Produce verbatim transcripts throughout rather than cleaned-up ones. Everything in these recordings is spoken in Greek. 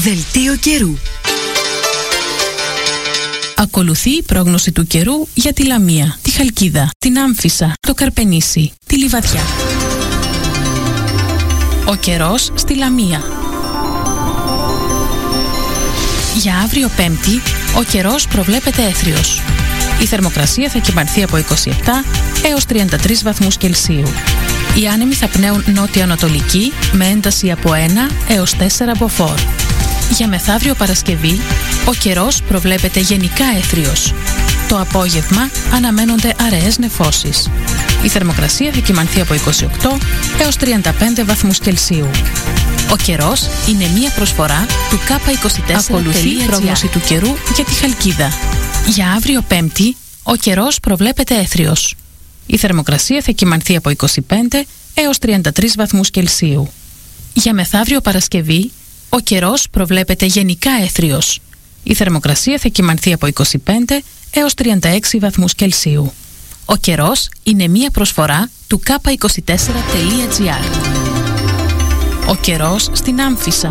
Δελτίο καιρού. Ακολουθεί η πρόγνωση του καιρού για τη Λαμία, τη Χαλκίδα, την Άμφισσα, το Καρπενήσι, τη Λιβαδιά. Ο καιρός στη Λαμία. Για αύριο Πέμπτη, ο καιρός προβλέπεται έθριος. Η θερμοκρασία θα κυμανθεί από είκοσι επτά έως τριάντα τρεις βαθμούς Κελσίου. Οι άνεμοι θα πνέουν νότιο-ανατολική με ένταση από ένα έως τέσσερα μποφόρ. Για μεθαύριο Παρασκευή, ο καιρός προβλέπεται γενικά έθριος. Το απόγευμα αναμένονται αραιές νεφώσεις. Η θερμοκρασία θα κυμανθεί από είκοσι οκτώ έως τριάντα πέντε βαθμούς Κελσίου. Ο καιρός είναι μία προσφορά του κάπα είκοσι τέσσερα. Ακολουθεί η πρόγνωση του καιρού για τη Χαλκίδα. Για αύριο Πέμπτη, ο καιρός προβλέπεται έθριος. Η θερμοκρασία θα κυμανθεί από είκοσι πέντε έως τριάντα τρεις βαθμούς Κελσίου. Για μεθαύριο Παρασκευή, ο καιρός προβλέπεται γενικά έθριος. Η θερμοκρασία θα κυμανθεί από είκοσι πέντε έως τριάντα έξι βαθμούς Κελσίου. Ο καιρός είναι μία προσφορά του κάπα είκοσι τέσσερα τελεία τζι άρ. Ο καιρός στην Άμφισσα.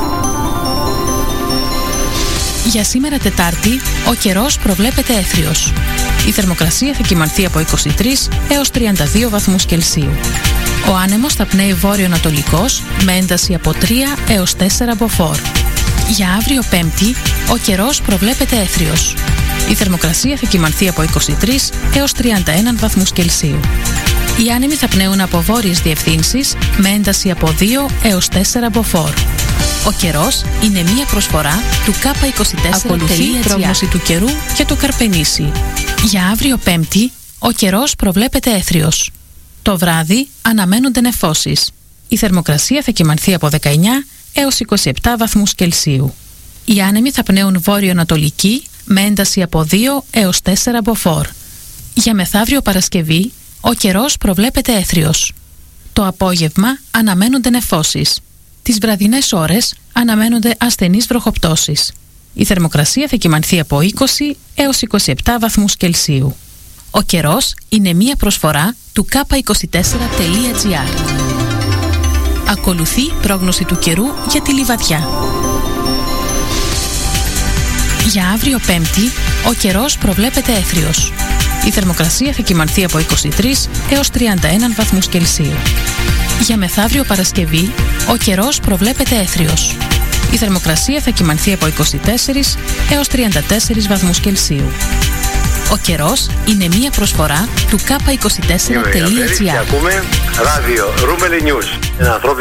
Για σήμερα Τετάρτη, ο καιρός προβλέπεται έθριος. Η θερμοκρασία θα κυμανθεί από είκοσι τρεις έως τριάντα δύο βαθμούς Κελσίου. Ο άνεμος θα πνέει βόρειο-ανατολικός με ένταση από τρία έως τέσσερα μποφόρ. Για αύριο Πέμπτη, ο καιρός προβλέπεται έθριος. Η θερμοκρασία θα κυμανθεί από είκοσι τρεις έως τριάντα ένα βαθμούς Κελσίου. Οι άνεμοι θα πνέουν από βόρειες διευθύνσεις με ένταση από δύο έως τέσσερα μποφόρ. Ο καιρός είναι μία προσφορά του κάπα είκοσι τέσσερα. Ακολουθεί η πρόγνωση του καιρού για το Καρπενήσι. Για αύριο Πέμπτη, ο καιρός προβλέπεται έθριος. Το βράδυ αναμένονται νεφώσεις. Η θερμοκρασία θα κυμανθεί από δεκαεννιά έως είκοσι επτά βαθμούς Κελσίου. Οι άνεμοι θα πνέουν βόρειο-ανατολική με ένταση από δύο έως τέσσερα μποφόρ. Για μεθαύριο Παρασκευή, ο καιρός προβλέπεται έθριος. Το απόγευμα αναμένονται νεφώσεις. Τις βραδινές ώρες αναμένονται ασθενείς βροχοπτώσεις. Η θερμοκρασία θα κυμανθεί από είκοσι έως είκοσι επτά βαθμούς Κελσίου. Ο καιρός είναι μία προσφορά του κάπα είκοσι τέσσερα τελεία τζι άρ. Ακολουθεί πρόγνωση του καιρού για τη Λιβαδιά. Για αύριο Πέμπτη, ο καιρός προβλέπεται έθριος. Η θερμοκρασία θα κυμανθεί από είκοσι τρεις έως τριάντα ένα βαθμούς Κελσίου. Για μεθαύριο Παρασκευή, ο καιρός προβλέπεται έθριος. Η θερμοκρασία θα κυμανθεί από είκοσι τέσσερα έως τριάντα τέσσερα βαθμούς Κελσίου. Ο καιρός είναι μία προσφορά του κάπα είκοσι τέσσερα τελεία τζι άρ. Ακούμε ράδιο Ρούμελι News.